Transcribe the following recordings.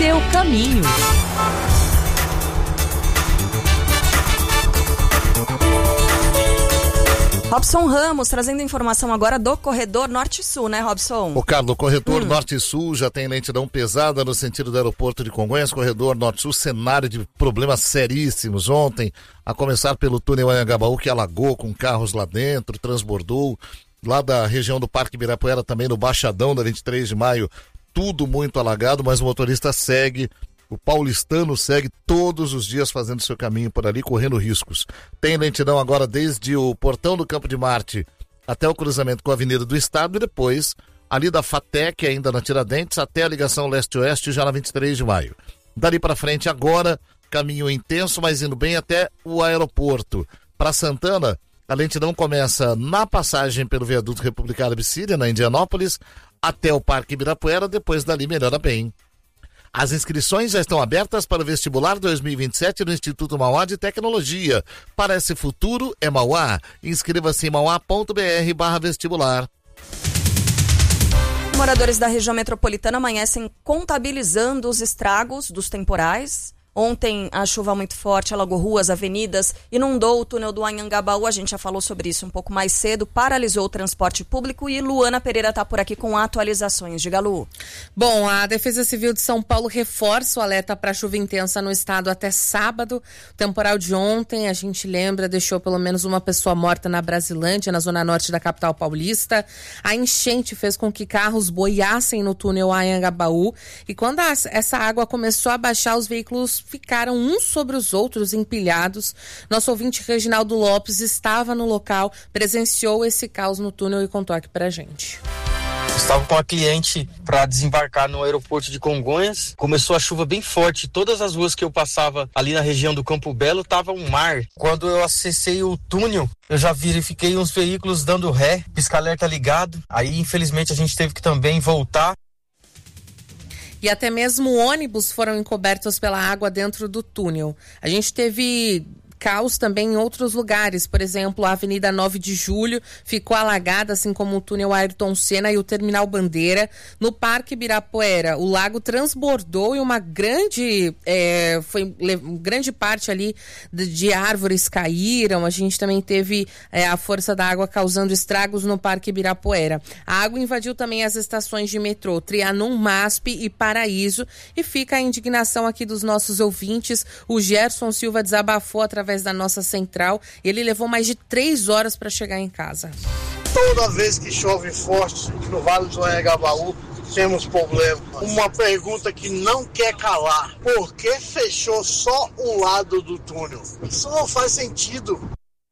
seu caminho. Robson Ramos trazendo informação agora do corredor Norte-Sul, né, Robson? O Carlos, o corredor Norte-Sul já tem lentidão pesada no sentido do aeroporto de Congonhas. Corredor Norte-Sul, cenário de problemas seríssimos ontem, a começar pelo túnel Anhangabaú, que alagou com carros lá dentro, transbordou. Lá da região do Parque Ibirapuera, também no Baixadão da 23 de maio, tudo muito alagado, mas o motorista segue. O paulistano segue todos os dias fazendo seu caminho por ali, correndo riscos. Tem lentidão agora desde o portão do Campo de Marte até o cruzamento com a Avenida do Estado e depois ali da FATEC, ainda na Tiradentes, até a ligação leste-oeste, já na 23 de maio. Dali para frente agora, caminho intenso, mas indo bem até o aeroporto. Para Santana, a lentidão começa na passagem pelo viaduto República Árabe Síria, na Indianópolis, até o Parque Ibirapuera, depois dali melhora bem. As inscrições já estão abertas para o vestibular 2027 no Instituto Mauá de Tecnologia. Para esse futuro é Mauá. Inscreva-se em mauá.br/vestibular. Moradores da região metropolitana amanhecem contabilizando os estragos dos temporais. Ontem a chuva muito forte alagou ruas, avenidas, inundou o túnel do Anhangabaú, a gente já falou sobre isso um pouco mais cedo, paralisou o transporte público e Luana Pereira está por aqui com atualizações. Diga, Lu. Bom, a Defesa Civil de São Paulo reforça o alerta para chuva intensa no estado até sábado. O temporal de ontem, a gente lembra, deixou pelo menos uma pessoa morta na Brasilândia, na zona norte da capital paulista. A enchente fez com que carros boiassem no túnel Anhangabaú e quando essa água começou a baixar, os veículos ficaram uns sobre os outros empilhados. Nosso ouvinte Reginaldo Lopes estava no local, presenciou esse caos no túnel e contou aqui pra gente. Estava com a cliente para desembarcar no aeroporto de Congonhas. Começou a chuva bem forte. Todas as ruas que eu passava ali na região do Campo Belo tava um mar. Quando eu acessei o túnel, eu já verifiquei uns veículos dando ré, pisca-alerta ligado. Aí, infelizmente, a gente teve que também voltar. E até mesmo ônibus foram encobertos pela água dentro do túnel. A gente teve caos também em outros lugares, por exemplo, a Avenida 9 de Julho ficou alagada, assim como o túnel Ayrton Senna e o Terminal Bandeira. No Parque Ibirapuera, o lago transbordou e uma grande parte ali de árvores caíram. A gente também teve a força da água causando estragos no Parque Ibirapuera. A água invadiu também as estações de metrô Trianon, MASP e Paraíso, e fica a indignação aqui dos nossos ouvintes. O Gerson Silva desabafou através da nossa central. Ele levou mais de 3 horas para chegar em casa. Toda vez que chove forte no Vale do Anhangabaú, temos problema. Uma pergunta que não quer calar: por que fechou só um lado do túnel? Isso não faz sentido.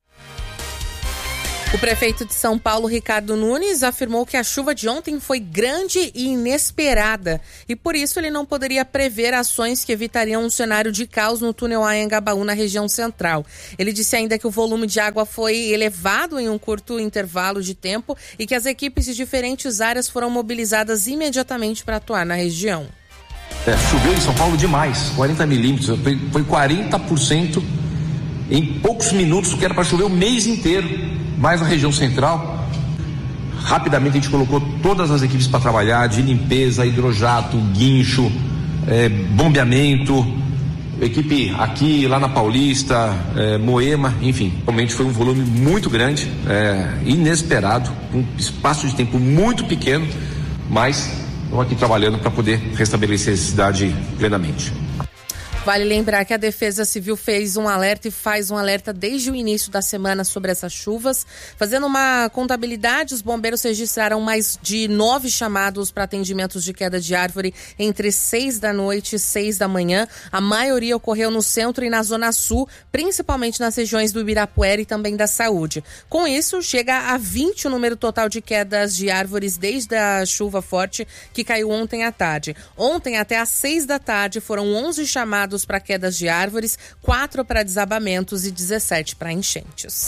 O prefeito de São Paulo, Ricardo Nunes, afirmou que a chuva de ontem foi grande e inesperada e por isso ele não poderia prever ações que evitariam um cenário de caos no túnel Anhangabaú na região central. Ele disse ainda que o volume de água foi elevado em um curto intervalo de tempo e que as equipes de diferentes áreas foram mobilizadas imediatamente para atuar na região. Choveu em São Paulo demais, 40 milímetros, foi 40% em poucos minutos, o que era para chover o mês inteiro. Mais na região central, rapidamente a gente colocou todas as equipes para trabalhar, de limpeza, hidrojato, guincho, bombeamento, equipe aqui, lá na Paulista, Moema, enfim, realmente foi um volume muito grande, inesperado, um espaço de tempo muito pequeno, mas estamos aqui trabalhando para poder restabelecer a cidade plenamente. Vale lembrar que a Defesa Civil fez um alerta e faz um alerta desde o início da semana sobre essas chuvas. Fazendo uma contabilidade, os bombeiros registraram mais de 9 chamados para atendimentos de queda de árvore entre 6 da noite e 6 da manhã. A maioria ocorreu no centro e na zona sul, principalmente nas regiões do Ibirapuera e também da Saúde. Com isso, chega a 20 o número total de quedas de árvores desde a chuva forte que caiu ontem à tarde. Ontem, até às 6 da tarde, foram 11 chamados para quedas de árvores, 4 para desabamentos e 17 para enchentes.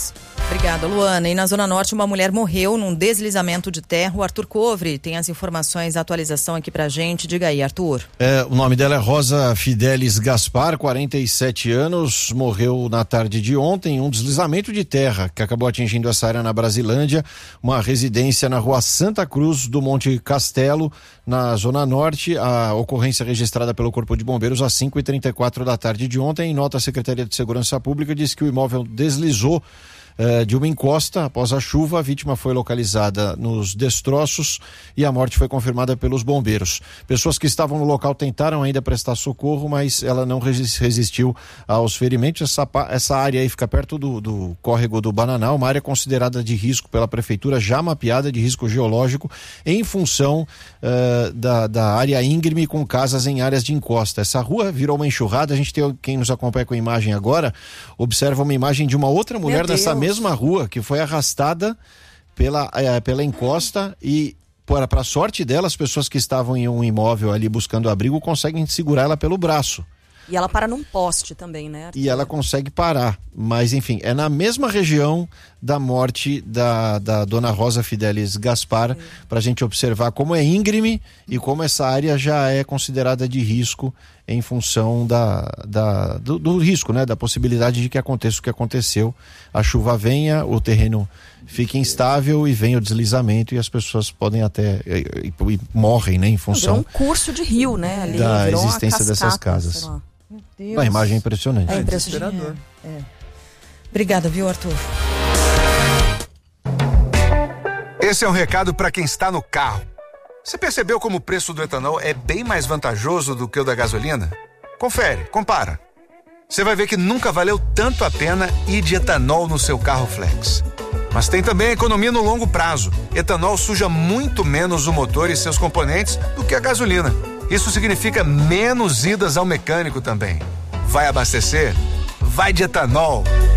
Obrigada, Luana. E na Zona Norte, uma mulher morreu num deslizamento de terra. O Arthur Covre tem as informações, a atualização aqui pra gente. Diga aí, Arthur. O nome dela é Rosa Fidelis Gaspar, 47 anos, morreu na tarde de ontem em um deslizamento de terra que acabou atingindo essa área na Brasilândia, uma residência na rua Santa Cruz do Monte Castelo, na Zona Norte. A ocorrência registrada pelo Corpo de Bombeiros às 5h34 da tarde de ontem. Em nota, a Secretaria de Segurança Pública diz que o imóvel deslizou de uma encosta após a chuva. A vítima foi localizada nos destroços e a morte foi confirmada pelos bombeiros. Pessoas que estavam no local tentaram ainda prestar socorro, mas ela não resistiu aos ferimentos. Essa área aí fica perto do córrego do Bananal, uma área considerada de risco pela prefeitura, já mapeada de risco geológico em função da área íngreme com casas em áreas de encosta. Essa rua virou uma enxurrada. A gente tem, quem nos acompanha com a imagem agora, observa uma imagem de uma outra mulher nessa mesma rua que foi arrastada pela encosta e, para sorte dela, as pessoas que estavam em um imóvel ali buscando abrigo conseguem segurar ela pelo braço. E ela para num poste também, né, Arthur? E ela consegue parar, mas enfim, é na mesma região da morte da dona Rosa Fidelis Gaspar, para a gente observar como é íngreme e como essa área já é considerada de risco em função do risco, né? Da possibilidade de que aconteça o que aconteceu. A chuva venha, o terreno fica instável e vem o deslizamento e as pessoas podem até e morrem, né? Em função um curso de rio, né? Ali, da existência dessas casas. Meu Deus. Uma imagem impressionante. É impressionante. Obrigada, viu, Arthur? Esse é um recado para quem está no carro. Você percebeu como o preço do etanol é bem mais vantajoso do que o da gasolina? Confere, compara. Você vai ver que nunca valeu tanto a pena ir de etanol no seu carro flex. Mas tem também a economia no longo prazo. Etanol suja muito menos o motor e seus componentes do que a gasolina. Isso significa menos idas ao mecânico também. Vai abastecer? Vai de etanol.